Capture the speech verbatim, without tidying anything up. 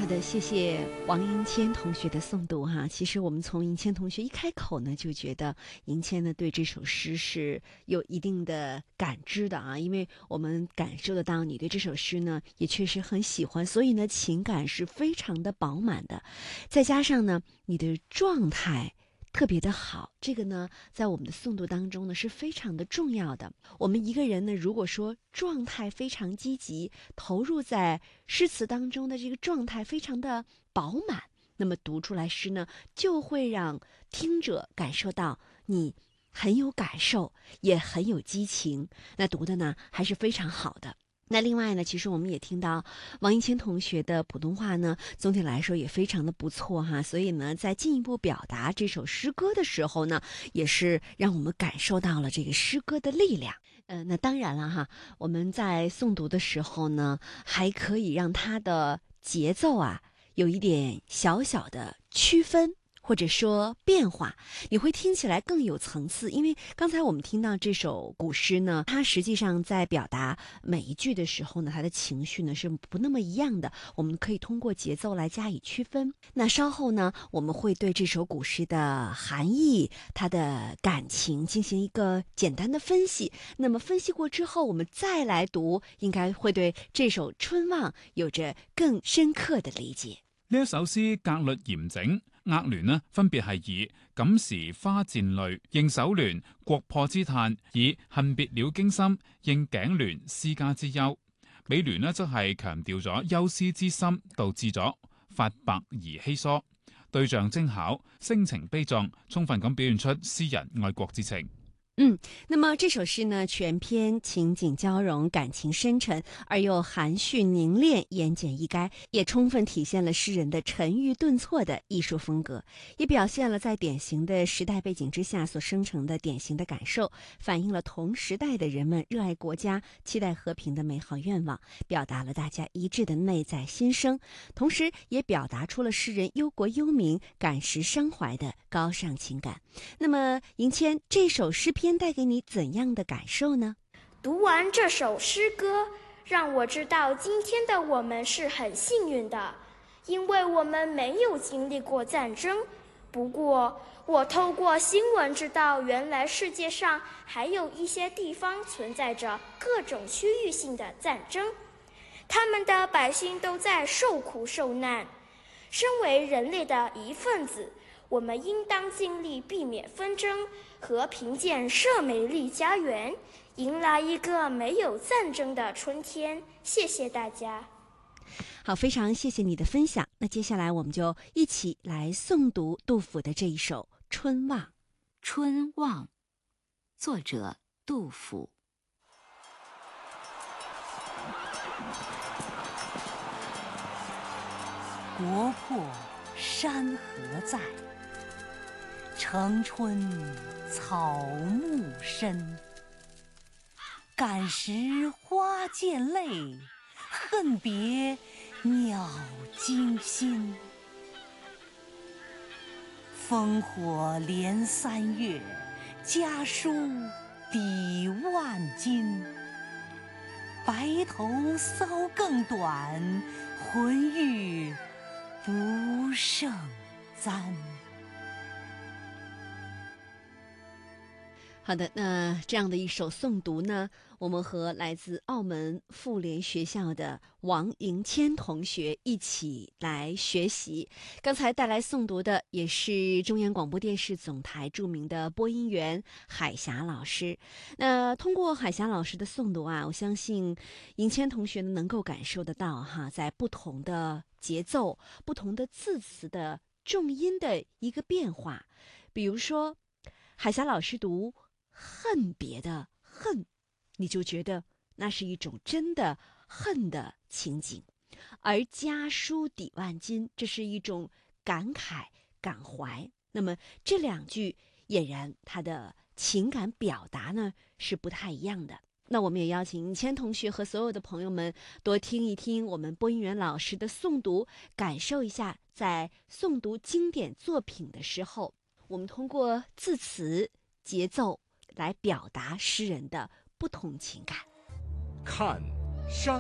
好的，谢谢王银谦同学的诵读哈。其实我们从银谦同学一开口呢，就觉得银谦呢对这首诗是有一定的感知的啊，因为我们感受得到你对这首诗呢也确实很喜欢，所以呢情感是非常的饱满的，再加上呢你的状态特别的好，这个呢在我们的诵读当中呢是非常的重要的。我们一个人呢如果说状态非常积极，投入在诗词当中的这个状态非常的饱满，那么读出来诗呢就会让听者感受到你很有感受，也很有激情，那读的呢还是非常好的。那另外呢，其实我们也听到王银谦同学的普通话呢，总体来说也非常的不错哈，所以呢，在进一步表达这首诗歌的时候呢，也是让我们感受到了这个诗歌的力量。呃，那当然了哈，我们在诵读的时候呢，还可以让它的节奏啊有一点小小的区分，或者说变化，你会听起来更有层次。因为刚才我们听到这首古诗呢，它实际上在表达每一句的时候呢，它的情绪呢是不那么一样的，我们可以通过节奏来加以区分。那稍后呢，我们会对这首古诗的含义、它的感情进行一个简单的分析。那么分析过之后，我们再来读，应该会对这首《春望》有着更深刻的理解。 呢一首詩格律嚴整，額聯呢分別係以感時花漸淚應首聯，國破之嘆以恨別了驚心應頸聯思家之憂。尾聯呢則係強調咗憂思之心，導致咗發白而稀疏，對象精巧，聲情悲壯，充分咁表現出詩人愛國之情。 嗯，那么这首诗呢，全篇情景交融，感情深沉，而又含蓄凝练，言简意赅，也充分体现了诗人的沉郁顿挫的艺术风格，也表现了在典型的时代背景之下所生成的典型的感受，反映了同时代的人们热爱国家、期待和平的美好愿望，表达了大家一致的内在心声，同时也表达出了诗人忧国忧民、感时伤怀的高尚情感。那么，银谦，这首诗篇带给你怎样的感受呢？ 读完这首诗歌，让我知道今天的我们是很幸运的，因为我们没有经历过战争。不过，我透过新闻知道，原来世界上还有一些地方存在着各种区域性的战争，他们的百姓都在受苦受难。身为人类的一份子，我们应当尽力避免纷争，和平建设美丽家园，迎来一个没有战争的春天。谢谢大家。 好，非常谢谢你的分享。那接下来我们就一起来诵读杜甫的这一首《春望》。《 春望》，作者杜甫。国破山河在，城春草木深。感时花溅泪，恨别鸟惊心。烽火连三月，家书抵万金。白头搔更短，浑欲不胜簪。 好的，那这样的一首诵读呢，我们和来自澳门妇联学校的王银谦同学一起来学习。刚才带来诵读的也是中央广播电视总台著名的播音员海霞老师。那通过海霞老师的诵读啊，我相信银谦同学能够感受得到哈，在不同的节奏、不同的字词的重音的一个变化。比如说，海霞老师读恨别的恨，你就觉得那是一种真的恨的情景；而家书抵万金，这是一种感慨感怀。那么这两句俨然它的情感表达呢是不太一样的。那我们也邀请银谦同学和所有的朋友们多听一听我们播音员老师的诵读，感受一下在诵读经典作品的时候，我们通过字词节奏来表达诗人的不同情感。 看山